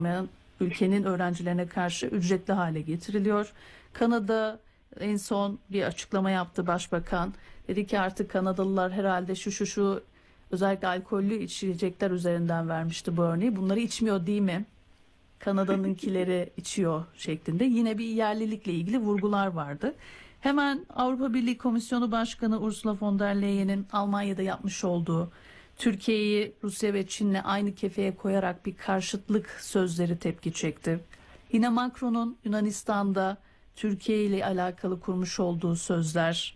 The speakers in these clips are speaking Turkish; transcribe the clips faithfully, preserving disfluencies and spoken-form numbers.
ülkenin öğrencilerine karşı ücretli hale getiriliyor. Kanada en son bir açıklama yaptı başbakan. Dedi ki artık Kanadalılar herhalde şu şu şu özellikle alkollü içecekler üzerinden vermişti bu örneği. Bunları içmiyor değil mi? Kanada'nınkileri içiyor şeklinde. Yine bir yerlilikle ilgili vurgular vardı. Hemen Avrupa Birliği Komisyonu Başkanı Ursula von der Leyen'in Almanya'da yapmış olduğu Türkiye'yi Rusya ve Çin'le aynı kefeye koyarak bir karşıtlık sözleri tepki çekti. Yine Macron'un Yunanistan'da Türkiye ile alakalı kurmuş olduğu sözler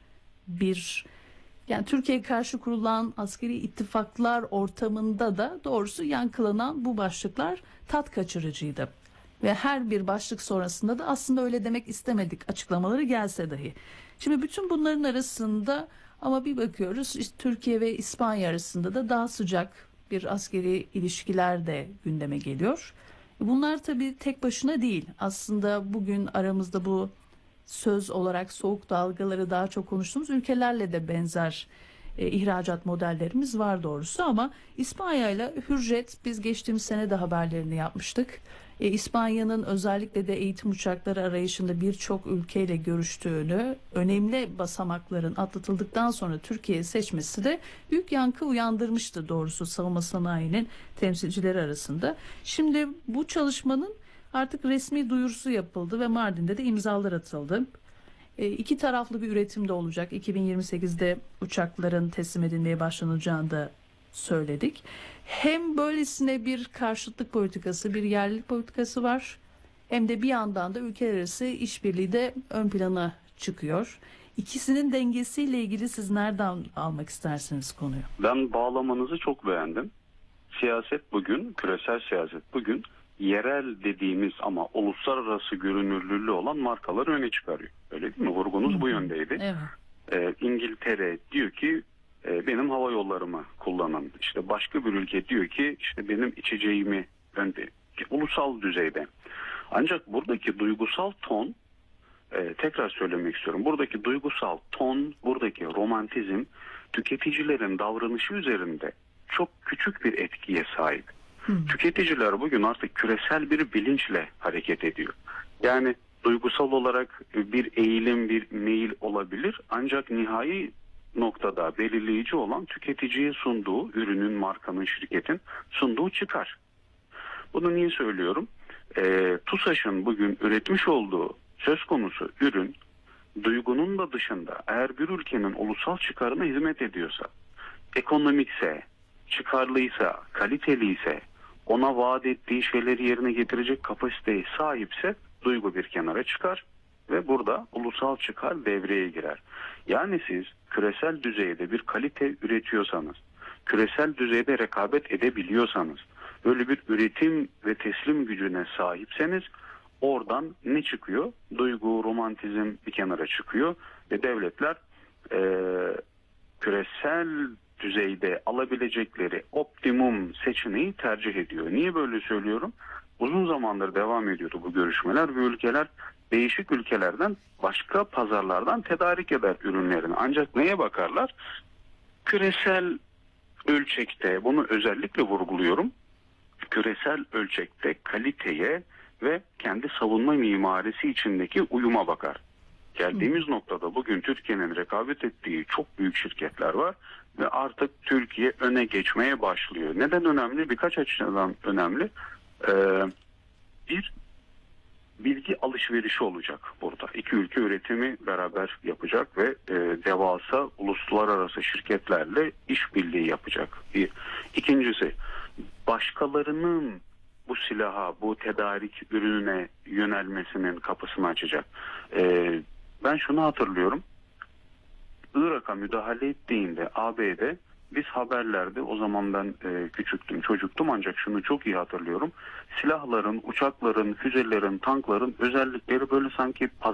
bir yani Türkiye'ye karşı kurulan askeri ittifaklar ortamında da doğrusu yankılanan bu başlıklar tat kaçırıcıydı. Ve her bir başlık sonrasında da aslında öyle demek istemedik açıklamaları gelse dahi. Şimdi bütün bunların arasında ama bir bakıyoruz işte Türkiye ve İspanya arasında da daha sıcak bir askeri ilişkiler de gündeme geliyor. Bunlar tabii tek başına değil. Aslında bugün aramızda bu söz olarak soğuk dalgaları daha çok konuştuğumuz ülkelerle de benzer e, ihracat modellerimiz var doğrusu ama İspanya ile Hürjet biz geçtiğimiz sene de haberlerini yapmıştık. E, İspanya'nın özellikle de eğitim uçakları arayışında birçok ülkeyle görüştüğünü, önemli basamakların atlatıldıktan sonra Türkiye'yi seçmesi de büyük yankı uyandırmıştı doğrusu savunma sanayinin temsilcileri arasında. Şimdi bu çalışmanın artık resmi duyurusu yapıldı ve Mardin'de de imzalar atıldı. E, iki taraflı bir üretim de olacak. iki bin yirmi sekizde uçakların teslim edilmeye başlanacağını da söyledik. Hem böylesine bir karşıtlık politikası, bir yerlilik politikası var. Hem de bir yandan da ülkeler arası işbirliği de ön plana çıkıyor. İkisinin dengesiyle ilgili siz nereden almak istersiniz konuyu? Ben bağlamanızı çok beğendim. Siyaset bugün, küresel siyaset bugün yerel dediğimiz ama uluslararası görünürlüğü olan markaları öne çıkarıyor. Öyle değil mi? Vurgunuz bu yöndeydi. Evet. Ee, İngiltere diyor ki e, benim hava yollarımı kullanın. İşte başka bir ülke diyor ki işte benim içeceğimi önde. Ulusal düzeyde. Ancak buradaki duygusal ton e, tekrar söylemek istiyorum. Buradaki duygusal ton, buradaki romantizm tüketicilerin davranışı üzerinde çok küçük bir etkiye sahip. Hmm. Tüketiciler bugün artık küresel bir bilinçle hareket ediyor. Yani duygusal olarak bir eğilim, bir meyil olabilir. Ancak nihai noktada belirleyici olan tüketiciye sunduğu ürünün, markanın, şirketin sunduğu çıkar. Bunu niye söylüyorum? E, TUSAŞ'ın bugün üretmiş olduğu söz konusu ürün, duygunun da dışında eğer bir ülkenin ulusal çıkarına hizmet ediyorsa, ekonomikse, çıkarlıysa, kaliteliyse, ona vaat ettiği şeyleri yerine getirecek kapasiteye sahipse duygu bir kenara çıkar ve burada ulusal çıkar devreye girer. Yani siz küresel düzeyde bir kalite üretiyorsanız, küresel düzeyde rekabet edebiliyorsanız, böyle bir üretim ve teslim gücüne sahipseniz oradan ne çıkıyor? Duygu, romantizm bir kenara çıkıyor ve devletler e, küresel düzeyde alabilecekleri optimum seçeneği tercih ediyor. Niye böyle söylüyorum? Uzun zamandır devam ediyordu bu görüşmeler ve ülkeler değişik ülkelerden başka pazarlardan tedarik eder ürünlerini. Ancak neye bakarlar? Küresel ölçekte, bunu özellikle vurguluyorum, küresel ölçekte kaliteye ve kendi savunma mimarisi içindeki uyuma bakar. Geldiğimiz Hı. noktada bugün Türkiye'nin rekabet ettiği çok büyük şirketler var ve artık Türkiye öne geçmeye başlıyor. Neden önemli? Birkaç açıdan önemli. Ee, bir, bilgi alışverişi olacak burada. İki ülke üretimi beraber yapacak ve e, devasa uluslararası şirketlerle işbirliği yapacak. Bir. İkincisi, başkalarının bu silaha, bu tedarik ürününe yönelmesinin kapısını açacak. Ee, ben şunu hatırlıyorum. Irak'a müdahale ettiğinde A B D biz haberlerde, o zaman ben e, küçüktüm, çocuktum ancak şunu çok iyi hatırlıyorum. Silahların, uçakların, füzelerin, tankların özellikleri böyle sanki